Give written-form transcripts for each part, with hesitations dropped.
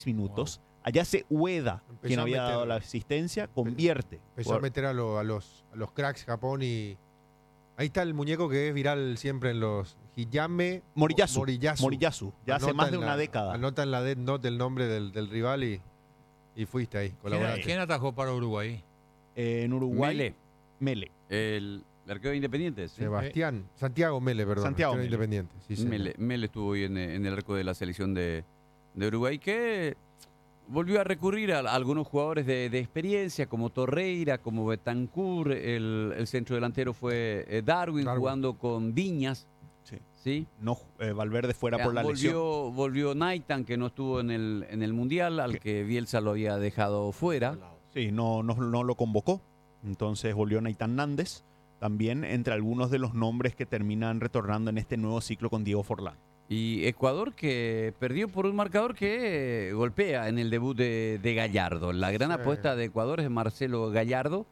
minutos. Allá se Ueda, Empezó quien a había meter- dado la asistencia, convierte. Empezó a meter a los cracks Japón y... Ahí está el muñeco que es viral siempre en los Hiyame Moriyasu. Moriyasu. Ya hace Anota más de en una década. Anota en la Death Note el nombre del rival y fuiste ahí, colaboraste. ¿Quién atajó para Uruguay? En Uruguay, Mele. El arquero de Independiente. ¿sí? Santiago Mele, perdón. Santiago arquero Mele. Independiente. Sí, señor. Mele estuvo hoy en el arco de la selección de Uruguay, que volvió a recurrir a algunos jugadores de experiencia, como Torreira, como Betancur. El centro delantero fue Darwin, jugando con Viñas. ¿sí? No, Valverde fuera por la lesión. Volvió Naitan, que no estuvo en el Mundial, al que Bielsa lo había dejado fuera. Sí, no lo convocó. Entonces volvió Naitan Nández, también entre algunos de los nombres que terminan retornando en este nuevo ciclo con Diego Forlán. Y Ecuador, que perdió por un marcador que golpea en el debut de Gallardo. La gran apuesta de Ecuador es Marcelo Gallardo.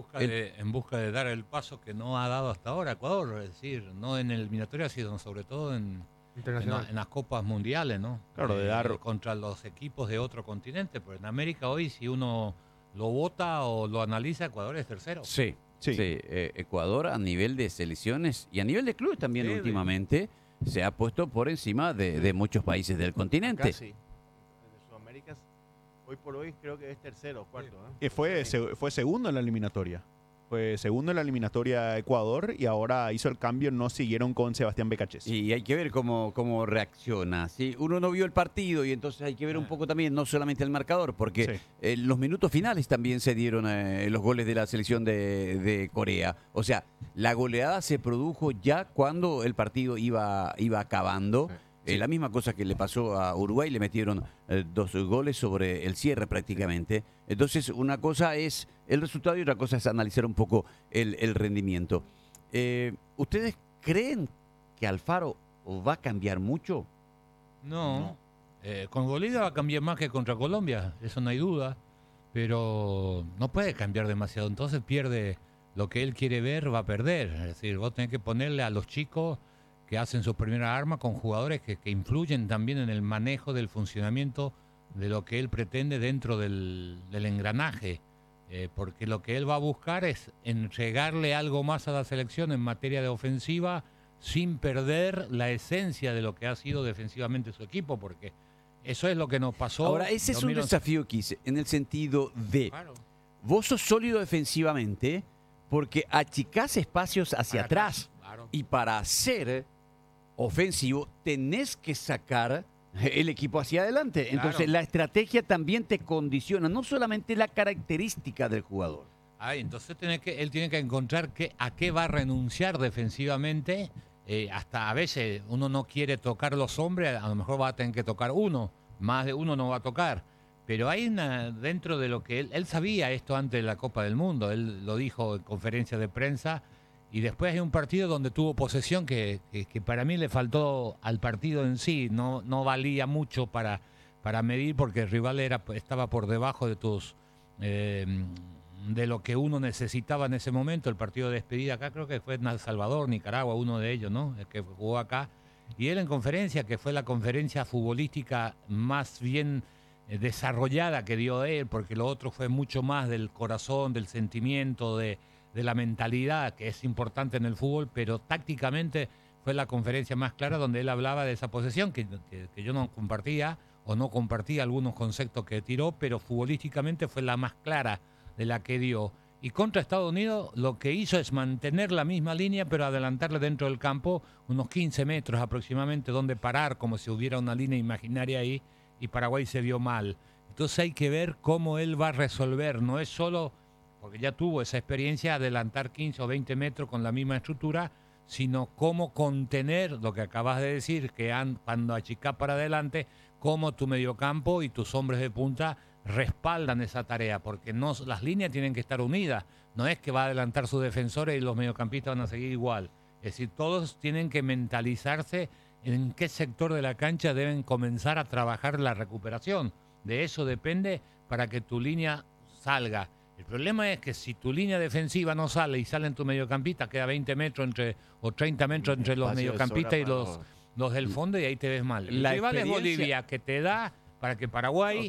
En busca de dar el paso que no ha dado hasta ahora Ecuador, es decir, no en el eliminatoria, sino sobre todo en las copas mundiales, ¿no? Claro, de dar contra los equipos de otro continente, pero en América hoy si uno lo vota o lo analiza, Ecuador es tercero. Sí. Ecuador a nivel de selecciones y a nivel de clubes también últimamente se ha puesto por encima de muchos países del continente. Acá sí. En Sudamérica, hoy por hoy creo que es tercero o cuarto. Fue segundo en la eliminatoria. Fue segundo en la eliminatoria Ecuador y ahora hizo el cambio, no siguieron con Sebastián Becachese. Y hay que ver cómo reacciona. ¿sí? Uno no vio el partido y entonces hay que ver un poco también, no solamente el marcador, porque los minutos finales también se dieron los goles de la selección de Corea. O sea, la goleada se produjo ya cuando el partido iba acabando. La misma cosa que le pasó a Uruguay, le metieron 2 goles sobre el cierre prácticamente. Entonces, una cosa es el resultado y otra cosa es analizar un poco el rendimiento. ¿Ustedes creen que Alfaro va a cambiar mucho? No. Con Bolivia va a cambiar más que contra Colombia, eso no hay duda. Pero no puede cambiar demasiado, entonces pierde lo que él quiere ver, va a perder. Es decir, vos tenés que ponerle a los chicos que hacen sus primeras armas con jugadores que influyen también en el manejo del funcionamiento de lo que él pretende dentro del engranaje, porque lo que él va a buscar es entregarle algo más a la selección en materia de ofensiva sin perder la esencia de lo que ha sido defensivamente su equipo, porque eso es lo que nos pasó. Ahora, ese es un desafío, Quise, en el sentido de vos sos sólido defensivamente porque achicás espacios hacia atrás y para ser ofensivo tenés que sacar el equipo hacia adelante. Entonces la estrategia también te condiciona, no solamente la característica del jugador. Entonces él tiene que encontrar a qué va a renunciar defensivamente. Hasta a veces uno no quiere tocar los hombres, a lo mejor va a tener que tocar uno, más de uno no va a tocar. Pero hay dentro de lo que él sabía esto antes de la Copa del Mundo, él lo dijo en conferencia de prensa. Y después hay un partido donde tuvo posesión que para mí le faltó al partido en sí. No valía mucho para medir porque el rival estaba por debajo de lo que uno necesitaba en ese momento. El partido de despedida acá creo que fue en El Salvador, Nicaragua, uno de ellos, ¿no? El que jugó acá. Y él en conferencia, que fue la conferencia futbolística más bien desarrollada que dio él, porque lo otro fue mucho más del corazón, del sentimiento, de la mentalidad, que es importante en el fútbol, pero tácticamente fue la conferencia más clara donde él hablaba de esa posesión, que yo no compartía algunos conceptos que tiró, pero futbolísticamente fue la más clara de la que dio. Y contra Estados Unidos lo que hizo es mantener la misma línea, pero adelantarle dentro del campo unos 15 metros aproximadamente, donde parar, como si hubiera una línea imaginaria ahí, y Paraguay se vio mal. Entonces hay que ver cómo él va a resolver, no es solo porque ya tuvo esa experiencia, adelantar 15 o 20 metros con la misma estructura, sino cómo contener lo que acabas de decir, que cuando achicás para adelante, cómo tu mediocampo y tus hombres de punta respaldan esa tarea, porque las líneas tienen que estar unidas, no es que va a adelantar sus defensores y los mediocampistas van a seguir igual. Es decir, todos tienen que mentalizarse en qué sector de la cancha deben comenzar a trabajar la recuperación. De eso depende para que tu línea salga. El problema es que si tu línea defensiva no sale y salen tus mediocampistas, queda 20 metros o 30 metros entre los mediocampistas y los del fondo y ahí te ves mal. El rival es Bolivia, que te da para que Paraguay